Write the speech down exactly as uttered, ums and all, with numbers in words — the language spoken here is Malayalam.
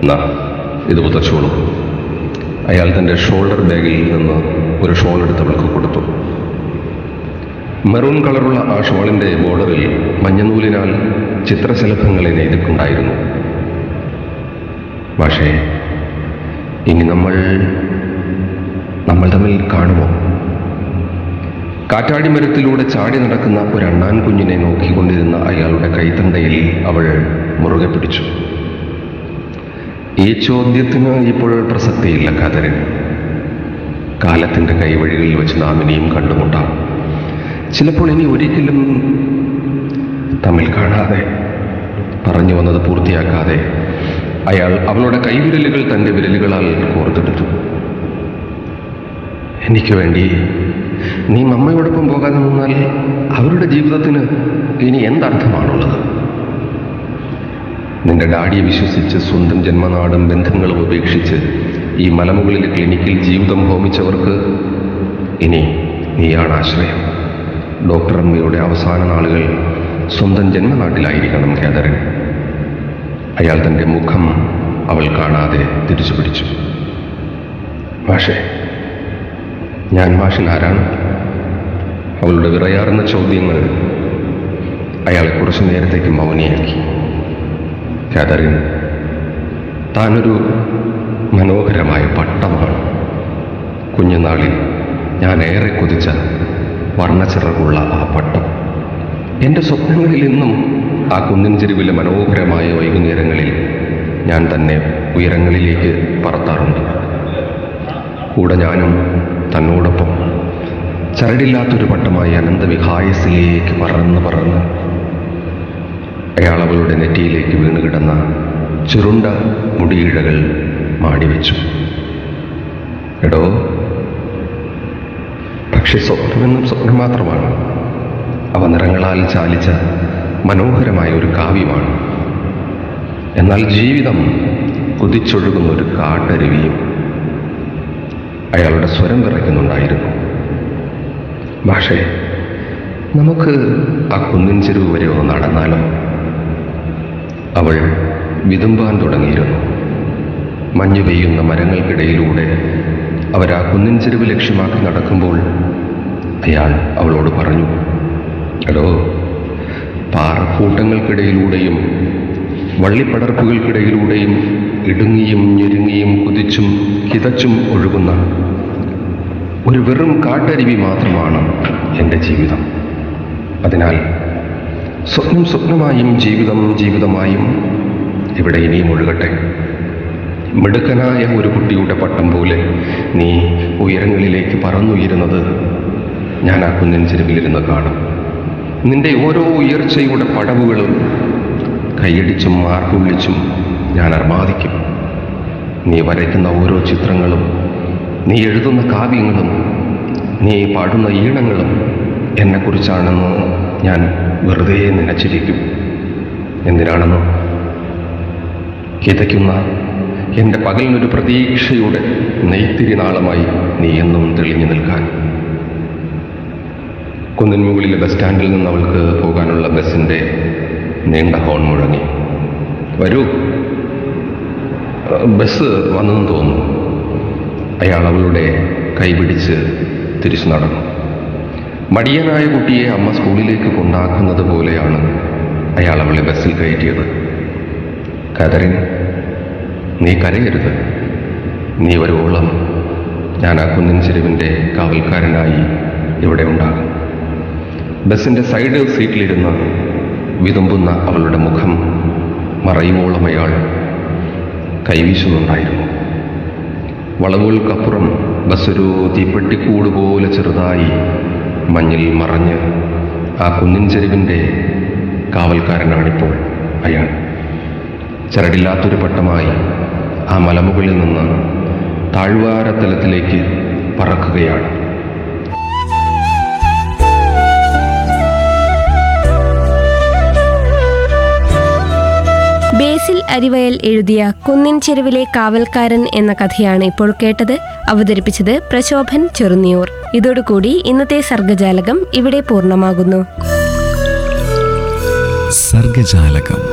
എന്നാ ഇത് പുതച്ചോളൂ. അയാൾ തൻ്റെ ഷോൾഡർ ബാഗിൽ നിന്ന് ഒരു ഷോൾ എടുത്ത് അവൾക്ക് കൊടുത്തു. മെറൂൺ കളറുള്ള ആ ഷോളിൻ്റെ ബോർഡറിൽ മഞ്ഞനൂലിനാൽ ചിത്രശലഭങ്ങളെ നെയ്തിട്ടുണ്ടായിരുന്നു. പക്ഷേ ഇനി നമ്മൾ നമ്മൾ തമ്മിൽ കാണുമോ? കാറ്റാടി മരത്തിലൂടെ ചാടി നടക്കുന്ന ഒരു അണ്ണാൻ കുഞ്ഞിനെ നോക്കിക്കൊണ്ടിരുന്ന അയാളുടെ കൈത്തണ്ടയിൽ അവൾ മുറുകെ പിടിച്ചു. ഈ ചോദ്യത്തിന് ഇപ്പോൾ പ്രസക്തിയില്ല കാതരൻ. കാലത്തിൻ്റെ കൈവഴികളിൽ വെച്ച് നാം ഇനിയും കണ്ടുമുട്ടാം. ചിലപ്പോൾ ഇനി ഒരിക്കലും തമ്മിൽ കാണാതെ. പറഞ്ഞു വന്നത് പൂർത്തിയാക്കാതെ അയാൾ അവളുടെ കൈവിരലുകൾ തൻ്റെ വിരലുകളാൽ കോർത്തെടുത്തു. എനിക്ക് വേണ്ടി നീ മമ്മയോടൊപ്പം പോകാതെ നിന്നാൽ അവരുടെ ജീവിതത്തിന് ഇനി എന്തർത്ഥമാണുള്ളത്? നിന്റെ ഡാഡിയെ വിശ്വസിച്ച് സ്വന്തം ജന്മനാടും ബന്ധങ്ങളും ഉപേക്ഷിച്ച് ഈ മലമുകളിലെ ക്ലിനിക്കിൽ ജീവിതം ഹോമിച്ചവർക്ക് ഇനി നീയാണ് ആശ്രയം. ഡോക്ടർ അമ്മയുടെ അവസാന നാളുകൾ സ്വന്തം ജന്മനാട്ടിലായിരിക്കണം കേദരൻ. അയാൾ തൻ്റെ മുഖം അവൾ കാണാതെ തിരിച്ചു പിടിച്ചു. മാഷേ, ഞാൻ മാഷിൽ ആരാണ്? അവളുടെ വിറയാർന്ന ചോദ്യങ്ങൾ അയാളെ കുറച്ചു നേരത്തേക്ക് മൗനിയാക്കി. കാതറിൻ, താനൊരു മനോഹരമായ പട്ടമാണ്. കുഞ്ഞുനാളിൽ ഞാൻ ഏറെ കൊതിച്ച വർണ്ണച്ചിറകുള്ള ആ പട്ടം. എൻ്റെ സ്വപ്നങ്ങളിൽ ഇന്നും ആ കുന്നിൻ ചെരുവിലെ മനോഹരമായ വൈകുന്നേരങ്ങളിൽ ഞാൻ തന്നെ ഉയരങ്ങളിലേക്ക് പറത്താറുണ്ട്. കൂടെ ഞാനും തന്നോടൊപ്പം ചരടില്ലാത്തൊരു പട്ടമായി അനന്തവിഹായസിലേക്ക് പറന്ന് പറന്ന്. അയാൾ അവളുടെ നെറ്റിയിലേക്ക് വീണ് കിടന്ന ചുരുണ്ട മുടിയിഴകൾ മാടിവെച്ചു. എടോ, പക്ഷെ സ്വപ്നമെന്നും സ്വപ്നം മാത്രമാണ്. അവ നിറങ്ങളാൽ ചാലിച്ച മനോഹരമായ ഒരു കാവ്യമാണ്. എന്നാൽ ജീവിതം കുതിച്ചൊഴുകുന്ന ഒരു കാട്ടരുവിയും. അയാളുടെ സ്വരം വിറയ്ക്കുന്നുണ്ടായിരുന്നു. പക്ഷേ നമുക്ക് ആ കുന്നിൻ ചെരുവ് വരെ ഒന്ന് നടന്നാലോ? അവൾ വിതുമ്പാൻ തുടങ്ങിയിരുന്നു. മഞ്ഞു പെയ്യുന്ന മരങ്ങൾക്കിടയിലൂടെ അവരാ കുന്നിൻ ചെരുവ് ലക്ഷ്യമാക്കി നടക്കുമ്പോൾ അയാൾ അവളോട് പറഞ്ഞു, എടോ, പാറക്കൂട്ടങ്ങൾക്കിടയിലൂടെയും വള്ളിപ്പടർപ്പുകൾക്കിടയിലൂടെയും ഇടുങ്ങിയും ഞെരുങ്ങിയും കുതിച്ചും കിതച്ചും ഒഴുകുന്ന ഒരു വെറും കാട്ടരുവി മാത്രമാണ് എൻ്റെ ജീവിതം. അതിനാൽ സ്വപ്നം സ്വപ്നമായും ജീവിതം ജീവിതമായും ഇവിടെ ഇനിയും ഒഴുകട്ടെ. മിടുക്കനായ ഒരു കുട്ടിയുടെ പട്ടം പോലെ നീ ഉയരങ്ങളിലേക്ക് പറന്നുയരുന്നത് ഞാൻ ആ കുന്നിൻ ചെരുവിലിരുന്ന് കാണും. നിന്റെ ഓരോ ഉയർച്ചയുടെ പടവുകളും കൈയടിച്ചും മാർക്കുള്ളിച്ചും ഞാൻ അർമാദിക്കും. നീ വരയ്ക്കുന്ന ഓരോ ചിത്രങ്ങളും, നീ എഴുതുന്ന കാവ്യങ്ങളും, നീ പാടുന്ന ഈണങ്ങളും എന്നെക്കുറിച്ചാണെന്ന് ഞാൻ വെറുതെ നനച്ചിരിക്കും. എന്തിനാണെന്നോ? കിതയ്ക്കുന്ന എൻ്റെ പകലിനൊരു പ്രതീക്ഷയുടെ നെയ്ത്തിരി നാളമായി നീ എന്നും തെളിഞ്ഞു നിൽക്കാൻ. കുന്നിൻ മുകളിലെ ബസ് സ്റ്റാൻഡിൽ നിന്ന് അവൾക്ക് പോകാനുള്ള ബസ്സിൻ്റെ നീണ്ട ഹോൺ മുഴങ്ങി. വരൂ, ബസ് വന്നെന്ന് തോന്നുന്നു. അയാൾ അവളുടെ കൈപിടിച്ച് തിരിച്ചു നടന്നു. മടിയനായ കുട്ടിയെ അമ്മ സ്കൂളിലേക്ക് കൊണ്ടാക്കുന്നത് പോലെയാണ് അയാൾ അവളെ ബസ്സിൽ കയറ്റിയത്. കതറിൻ, നീ കരയരുത്. നീ വരുവോളം ഞാൻ ആ കുന്നിൻ ചെരുവിൻ്റെ കാവൽക്കാരനായി ഇവിടെ ഉണ്ടാകും. ബസ്സിൻ്റെ സൈഡ് സീറ്റിലിരുന്ന് വിതുമ്പുന്ന അവളുടെ മുഖം മറയുവോളം അയാൾ കൈവീശുന്നുണ്ടായിരുന്നു. വളവുകൾക്കപ്പുറം ബസ്സൊരു തീപ്പെട്ടിക്കൂട് പോലെ ചെറുതായി മഞ്ഞിൽ മറഞ്ഞ് ആ കുന്നിൻ ചെരുവിൻ്റെ കാവൽക്കാരനാണിപ്പോൾ അയാൾ. ചരടില്ലാത്തൊരു പട്ടമായി ആ മലമുകളിൽ നിന്ന് താഴ്വാരതലത്തിലേക്ക് പറക്കുകയാണ്. ബേസിൽ അരിവയൽ എഴുതിയ കുന്നിൻ ചെരുവിലെ കാവൽക്കാരൻ എന്ന കഥയാണ് ഇപ്പോൾ കേട്ടത്. അവതരിപ്പിച്ചത് പ്രശോഭൻ ചെറുന്നിയൂർ. ഇതോടുകൂടി ഇന്നത്തെ സർഗജാലകം ഇവിടെ പൂർണ്ണമാകുന്നു. സർഗജാലകം.